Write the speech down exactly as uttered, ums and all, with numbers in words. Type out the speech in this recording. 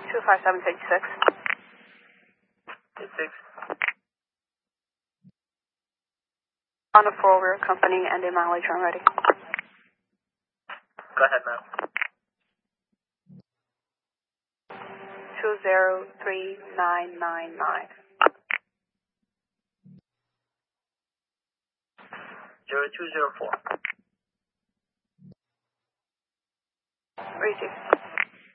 two five seven six six. eighty-six. On the forward company and the mileage when ready. Go ahead, ma'am. two zero three nine nine nine. zero two zero four. Receive.